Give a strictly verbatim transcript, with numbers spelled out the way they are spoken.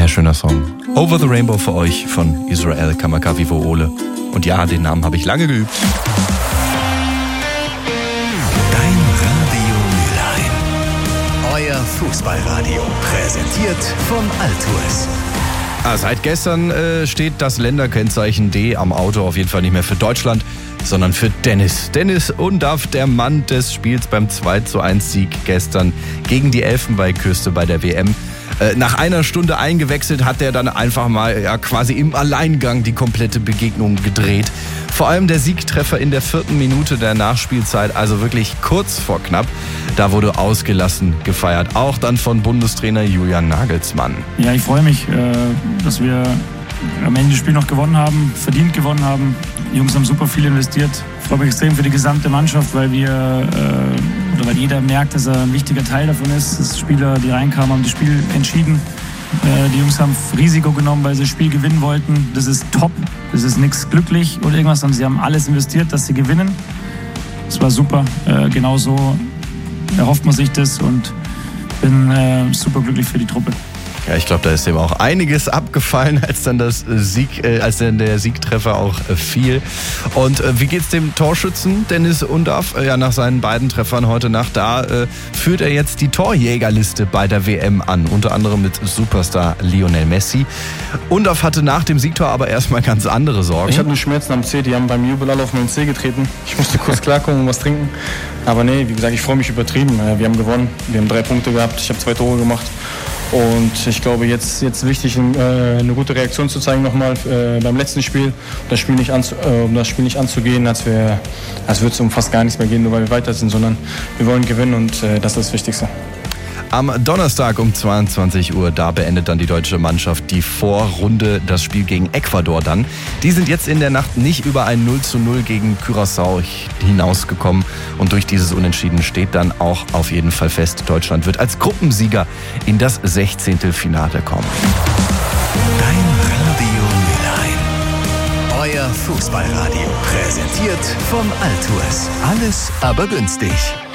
schöner Song. Over the Rainbow für euch von Israel Kamakawiwo'ole. Und ja, den Namen habe ich lange geübt. Dein Radio Mülheim. Euer Fußballradio. Präsentiert von Altours. Ah, seit gestern äh, steht das Länderkennzeichen D am Auto auf jeden Fall nicht mehr für Deutschland, sondern für Dennis. Dennis Undav, der Mann des Spiels beim zwei zu eins Sieg gestern gegen die Elfenbeinküste bei der W M. Äh, nach einer Stunde eingewechselt hat er dann einfach mal ja, quasi im Alleingang die komplette Begegnung gedreht. Vor allem der Siegtreffer in der vierten Minute der Nachspielzeit, also wirklich kurz vor knapp. Da wurde ausgelassen gefeiert, auch dann von Bundestrainer Julian Nagelsmann. Ja, ich freue mich, dass wir am Ende das Spiel noch gewonnen haben, verdient gewonnen haben. Die Jungs haben super viel investiert. Ich freue mich extrem für die gesamte Mannschaft, weil wir oder weil jeder merkt, dass er ein wichtiger Teil davon ist. Dass Spieler, die reinkamen, haben das Spiel entschieden. Die Jungs haben Risiko genommen, weil sie das Spiel gewinnen wollten. Das ist top. Das ist nichts glücklich oder irgendwas, sondern sie haben alles investiert, dass sie gewinnen. Das war super. Genauso erhofft man sich das und bin super glücklich für die Truppe. Ja, ich glaube, da ist dem auch einiges abgefallen, als dann das Sieg, äh, als dann der Siegtreffer auch äh, fiel. Und äh, wie geht's dem Torschützen Dennis Undav? Äh, ja, nach seinen beiden Treffern heute Nacht, da äh, führt er jetzt die Torjägerliste bei der W M an, unter anderem mit Superstar Lionel Messi. Undav hatte nach dem Siegtor aber erstmal ganz andere Sorgen. Ich hatte nur Schmerzen am Zeh, die haben beim Jubel alle auf meinen Zeh getreten. Ich musste kurz klarkommen und was trinken. Aber nee, wie gesagt, ich freue mich übertrieben. Wir haben gewonnen, wir haben drei Punkte gehabt, ich habe zwei Tore gemacht. Und ich glaube, jetzt ist wichtig, eine gute Reaktion zu zeigen nochmal äh, beim letzten Spiel, das Spiel nicht anzu, äh, um das Spiel nicht anzugehen, als, wir, als würde es um fast gar nichts mehr gehen, nur weil wir weiter sind, sondern wir wollen gewinnen und äh, das ist das Wichtigste. Am Donnerstag um zweiundzwanzig Uhr, da beendet dann die deutsche Mannschaft die Vorrunde, das Spiel gegen Ecuador dann. Die sind jetzt in der Nacht nicht über ein null zu null gegen Curaçao hinausgekommen und durch dieses Unentschieden steht dann auch auf jeden Fall fest, Deutschland wird als Gruppensieger in das Sechzehntelfinale kommen. Dein Radio Mülheim. Euer Fußballradio. Präsentiert von Altours. Alles aber günstig.